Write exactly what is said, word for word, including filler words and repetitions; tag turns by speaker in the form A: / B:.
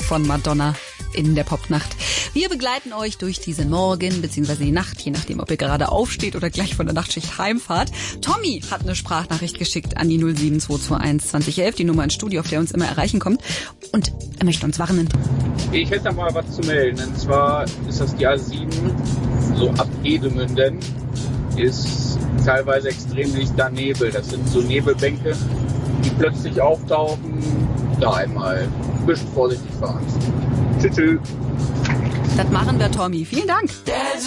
A: von Madonna in der Popnacht. Wir begleiten euch durch diesen Morgen bzw. die Nacht, je nachdem, ob ihr gerade aufsteht oder gleich von der Nachtschicht heimfahrt. Tommy hat eine Sprachnachricht geschickt an die null sieben zwei zwei eins zwanzig elf, die Nummer ins Studio, auf der uns immer erreichen kommt. Und er möchte uns warnen.
B: Ich hätte mal was zu melden. Und zwar ist das die A sieben, so ab Edemünden, ist teilweise extrem dichter Nebel. Das sind so Nebelbänke, die plötzlich auftauchen. Da einmal ein bisschen vorsichtig fahren. Tschüss, tschüss.
A: Das machen wir, Tommy. Vielen Dank.